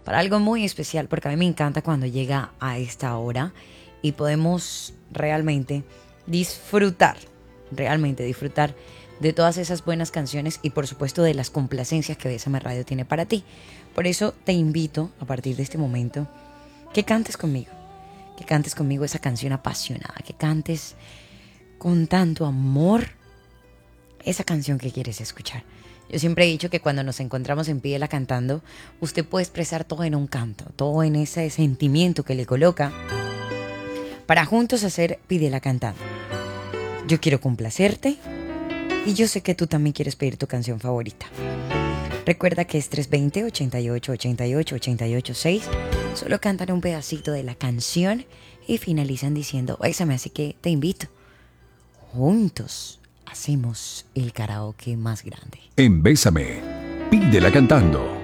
para algo muy especial, porque a mí me encanta cuando llega a esta hora y podemos realmente disfrutar de todas esas buenas canciones y por supuesto de las complacencias que Bésame Radio tiene para ti. Por eso te invito a partir de este momento que cantes conmigo esa canción apasionada, que cantes con tanto amor esa canción que quieres escuchar. Yo siempre he dicho que cuando nos encontramos en Pídela Cantando, usted puede expresar todo en un canto, todo en ese sentimiento que le coloca para juntos hacer Pídela Cantando. Yo quiero complacerte y yo sé que tú también quieres pedir tu canción favorita. Recuerda que es 320-88-88-88-6. Solo cantan un pedacito de la canción y finalizan diciendo bésame, así que te invito. Juntos hacemos el karaoke más grande. En Bésame, Pídela Cantando.